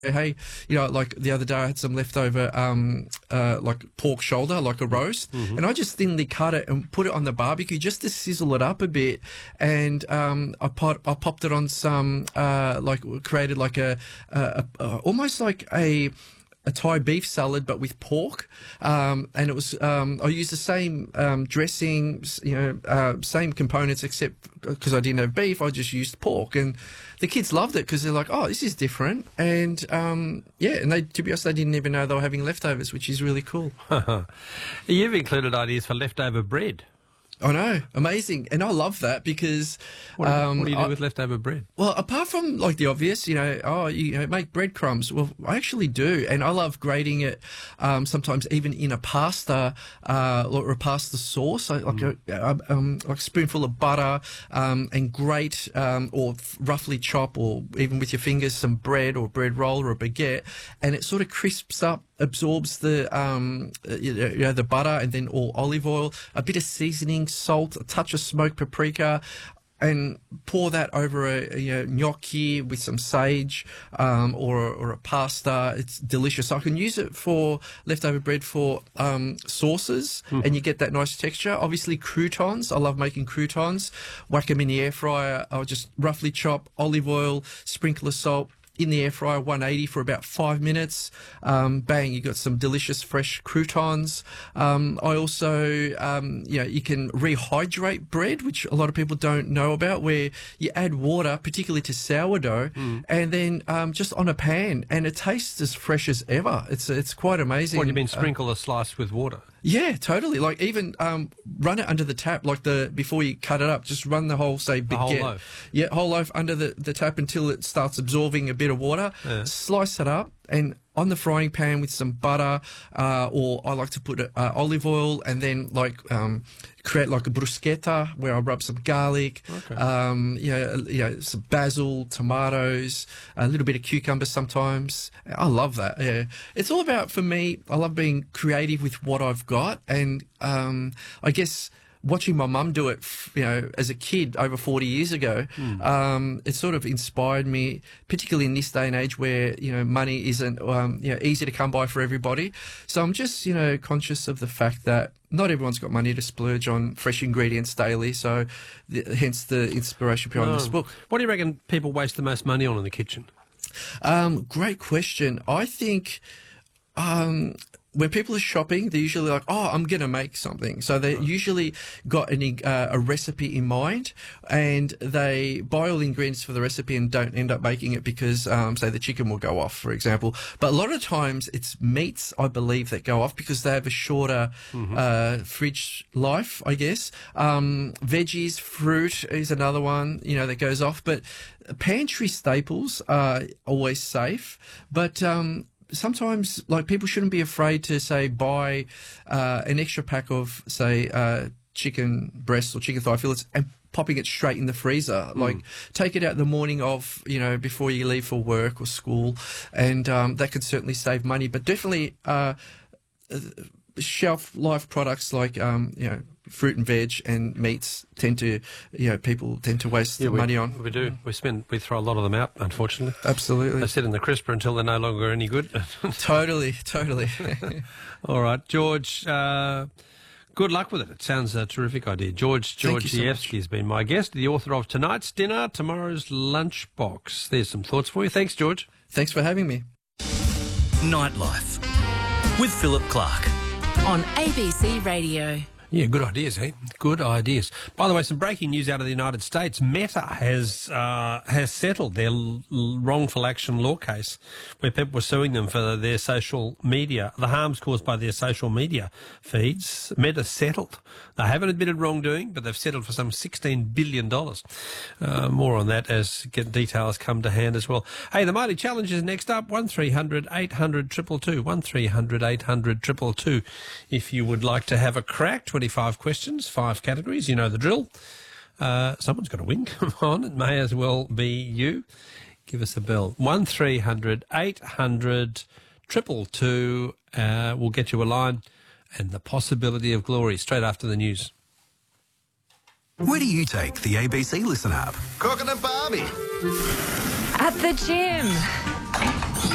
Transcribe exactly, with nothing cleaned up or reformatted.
Hey, you know, like the other day I had some leftover, um, uh, like pork shoulder, like a roast, mm-hmm. and I just thinly cut it and put it on the barbecue just to sizzle it up a bit. And um, I, pot, I popped it on some, uh, like created like a, a, a, a almost like a. a Thai beef salad, but with pork. Um, and it was, um, I used the same, um, dressing, you know, uh, same components, except because I didn't have beef, I just used pork. And the kids loved it because they're like, oh, this is different. And, um, yeah, and they, to be honest, they didn't even know they were having leftovers, which is really cool. You've included ideas for leftover bread. I know, amazing. And I love that because... What do, um, what do you do I, with leftover bread? Well, apart from like the obvious, you know, oh, you know, make breadcrumbs. Well, I actually do. And I love grating it um, sometimes even in a pasta uh, or a pasta sauce, like, mm. a, um, like a spoonful of butter um, and grate um, or roughly chop or even with your fingers some bread or bread roll or a baguette, and it sort of crisps up, absorbs the um, you know, the butter and then all olive oil, a bit of seasoning, salt, a touch of smoked paprika, and pour that over a, you know, gnocchi with some sage um, or, or a pasta. It's delicious. I can use it for leftover bread for um, sauces, mm. and you get that nice texture. Obviously, croutons. I love making croutons. Whack them in the air fryer. I'll just roughly chop olive oil, sprinkle of salt, in the air fryer, one eighty for about five minutes. Um, bang, you got some delicious fresh croutons. Um, I also, um, you know, you can rehydrate bread, which a lot of people don't know about, where you add water, particularly to sourdough, mm. and then um, just on a pan, and it tastes as fresh as ever. It's it's quite amazing. What do you mean, sprinkle uh, a slice with water? Yeah, totally. Like even um, run it under the tap, like the before you cut it up. Just run the whole, say, baguette. The whole loaf. Yeah, whole loaf under the, the tap until it starts absorbing a bit of water. Yeah. Slice it up and on the frying pan with some butter, uh, or I like to put uh, olive oil, and then like um, create like a bruschetta where I rub some garlic, okay. um, you know, you know, some basil, tomatoes, a little bit of cucumber sometimes. I love that. Yeah, it's all about, for me, I love being creative with what I've got, and um, I guess watching my mum do it, you know, as a kid over forty years ago, mm. um, it sort of inspired me, particularly in this day and age where, you know, money isn't, um, you know, easy to come by for everybody. So I'm just, you know, conscious of the fact that not everyone's got money to splurge on fresh ingredients daily. So the, hence the inspiration behind oh. this book. What do you reckon people waste the most money on in the kitchen? Um, great question. I think... Um, when people are shopping, they're usually like, oh, I'm going to make something. So they right. usually got an, uh, a recipe in mind, and they buy all the ingredients for the recipe and don't end up making it because, um, say, the chicken will go off, for example. But a lot of times it's meats, I believe, that go off because they have a shorter mm-hmm. uh, fridge life, I guess. Um, veggies, fruit is another one, you know, that goes off. But pantry staples are always safe. But... Um, sometimes, like, people shouldn't be afraid to, say, buy uh, an extra pack of, say, uh, chicken breasts or chicken thigh fillets and popping it straight in the freezer. Mm. Like, take it out the morning of, you know, before you leave for work or school, and um, that could certainly save money. But definitely uh, shelf life products like, um, you know, fruit and veg and meats tend to, you know, people tend to waste yeah, we, money on. We do. We spend, we throw a lot of them out, unfortunately. Absolutely. They sit in the crisper until they're no longer any good. Totally, totally. All right, George, uh, good luck with it. It sounds a terrific idea. George Georgievsky so has been my guest, the author of Tonight's Dinner, Tomorrow's Lunchbox. There's some thoughts for you. Thanks, George. Thanks for having me. Nightlife with Philip Clark on A B C Radio. Yeah, good ideas, eh? Good ideas. By the way, some breaking news out of the United States. Meta has uh, has settled their l- wrongful action law case where people were suing them for their social media, the harms caused by their social media feeds. Meta settled. They haven't admitted wrongdoing, but they've settled for some sixteen billion dollars. Uh, more on that as get details come to hand as well. Hey, the Mighty Challenge is next up. one three hundred eight hundred two two two. one three hundred eight hundred two two two. If you would like to have a crack, twenty-five questions, five categories. You know the drill. Uh, someone's got a win. Come on, it may as well be you. Give us a bell. one three hundred eight hundred two two two. Uh, we'll get you a line and the possibility of glory straight after the news. Where do you take the A B C Listen app? Cooking at Barbie. At the gym.